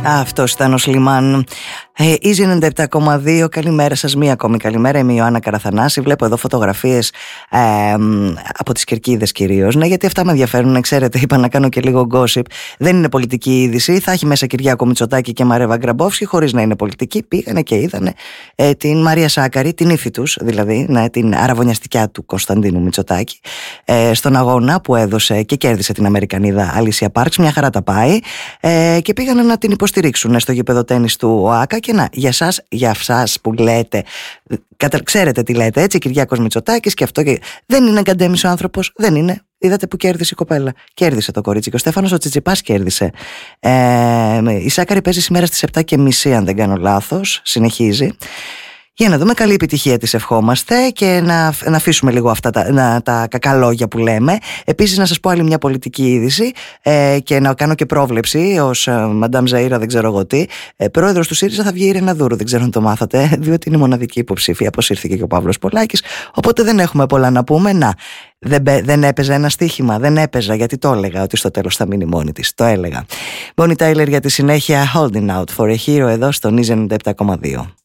Αυτός ήταν ο Σλιμάν. Easy 97,2. Καλημέρα σας, μία ακόμη καλημέρα. Είμαι η Ιωάννα Καραθανάση. Βλέπω εδώ φωτογραφίες από τις Κερκίδες κυρίως. Ναι, γιατί αυτά με ενδιαφέρουν. Ξέρετε, είπα να κάνω και λίγο gossip. Δεν είναι πολιτική είδηση. Θα έχει μέσα Κυριάκο Μητσοτάκη και Μαρέβα Γκραμπόφσκι, χωρίς να είναι πολιτική. Πήγανε και είδανε την Μαρία Σάκαρη, την ύφη τους, δηλαδή, ναι, την αραβωνιαστικιά του Κωνσταντίνου Μητσοτάκη, στον αγώνα που έδωσε και κέρδισε την Αμερικανίδα Αλίσια Πάρξ. Μια χαρά τα πάει. Και πήγανε να την υποστηρίξουν στο γήπεδο τένις του ΟΑΚΑ. Και να, για εσάς που λέτε, ξέρετε τι λέτε, έτσι, Κυριάκος Μητσοτάκης και αυτό. Και δεν είναι γκαντέμις ο άνθρωπος, δεν είναι. Είδατε που κέρδισε η κοπέλα. Κέρδισε το κορίτσι. Και ο Στέφανος ο Τσιτσιπάς κέρδισε. Η Σάκαρη παίζει σήμερα στις 7:30, αν δεν κάνω λάθος. Συνεχίζει. Για να δούμε, καλή επιτυχία της ευχόμαστε και να αφήσουμε λίγο αυτά τα κακά λόγια που λέμε. Επίσης να σας πω άλλη μια πολιτική είδηση και να κάνω και πρόβλεψη ως Μαντάμ Ζαΐρα, δεν ξέρω εγώ τι. Πρόεδρος του ΣΥΡΙΖΑ θα βγει η Ρεναδούρου, δεν ξέρω αν το μάθατε, διότι είναι η μοναδική υποψήφια, αποσύρθηκε και ο Παύλος Πολάκης, οπότε δεν έχουμε πολλά να πούμε. Να, δεν έπαιζα ένα στοίχημα, δεν έπαιζα γιατί το έλεγα ότι στο τέλος θα μείνει μόνη της, το έλεγα. Bonnie Tyler για τη συνέχεια, Holding Out for a Hero εδώ στο Easy 97,2.